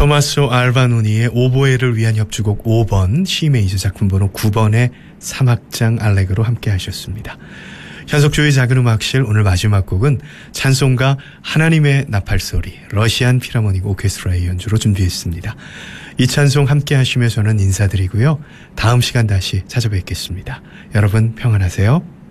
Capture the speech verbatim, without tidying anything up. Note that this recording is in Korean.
토마소 알바노니의 오보에를 위한 협주곡 오 번, C 메이저 작품 번호 구 번의 삼악장 알레그로 함께 하셨습니다. 현석조의 작은 음악실 오늘 마지막 곡은 찬송가 하나님의 나팔소리 러시안 필하모닉 오케스트라의 연주로 준비했습니다. 이 찬송 함께 하시며 저는 인사드리고요. 다음 시간 다시 찾아뵙겠습니다. 여러분 평안하세요.